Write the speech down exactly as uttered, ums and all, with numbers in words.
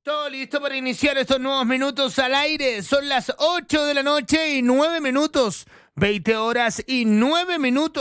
Todo listo para iniciar estos nuevos minutos al aire. Son las ocho de la noche y nueve minutos. veinte horas y nueve minutos.